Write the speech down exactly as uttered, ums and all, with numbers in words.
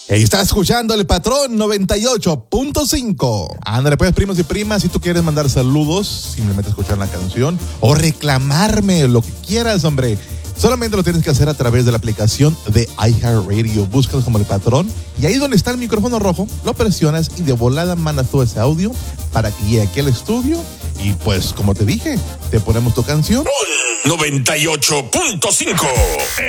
Está escuchando el Patrón noventa y ocho punto cinco. Ándale, pues, primos y primas, si tú quieres mandar saludos, simplemente escuchar la canción o reclamarme lo que quieras, hombre. Solamente lo tienes que hacer a través de la aplicación de iHeartRadio. Búscalos como el Patrón y ahí donde está el micrófono rojo, lo presionas y de volada mandas todo ese audio para que llegue aquí al estudio. Y pues, como te dije, te ponemos tu canción. noventa y ocho punto cinco